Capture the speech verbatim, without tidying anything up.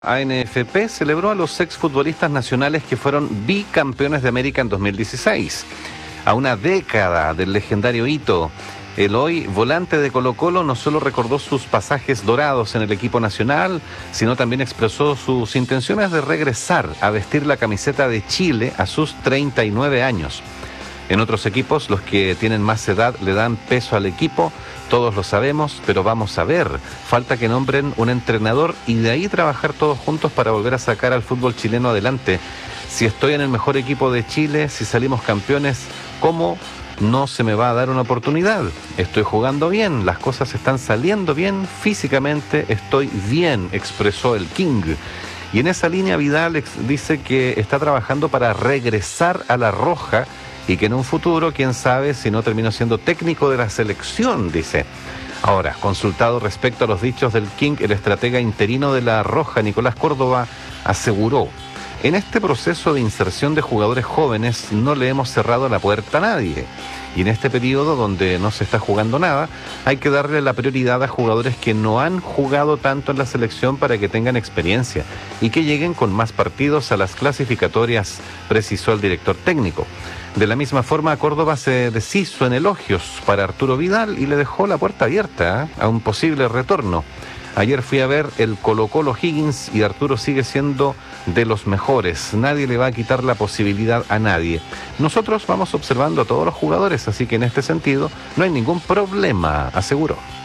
A N F P celebró a los exfutbolistas nacionales que fueron bicampeones de América en dos mil dieciséis. A una década del legendario hito, el hoy volante de Colo-Colo no solo recordó sus pasajes dorados en el equipo nacional, sino también expresó sus intenciones de regresar a vestir la camiseta de Chile a sus treinta y nueve años. En otros equipos, los que tienen más edad le dan peso al equipo, todos lo sabemos, pero vamos a ver. Falta que nombren un entrenador y de ahí trabajar todos juntos para volver a sacar al fútbol chileno adelante. Si estoy en el mejor equipo de Chile, si salimos campeones, ¿cómo no se me va a dar una oportunidad? Estoy jugando bien, las cosas están saliendo bien, físicamente estoy bien, expresó el King. Y en esa línea Vidal dice que está trabajando para regresar a la roja y que en un futuro, quién sabe, si no termino siendo técnico de la selección, dice. Ahora, consultado respecto a los dichos del King, el estratega interino de la Roja, Nicolás Córdoba, aseguró: en este proceso de inserción de jugadores jóvenes no le hemos cerrado la puerta a nadie. Y en este periodo donde no se está jugando nada, hay que darle la prioridad a jugadores que no han jugado tanto en la selección para que tengan experiencia y que lleguen con más partidos a las clasificatorias, precisó el director técnico. De la misma forma, Córdoba se deshizo en elogios para Arturo Vidal y le dejó la puerta abierta ¿eh? a un posible retorno. Ayer fui a ver el Colo-Colo Higgins y Arturo sigue siendo de los mejores. Nadie le va a quitar la posibilidad a nadie. Nosotros vamos observando a todos los jugadores, así que en este sentido no hay ningún problema, aseguró.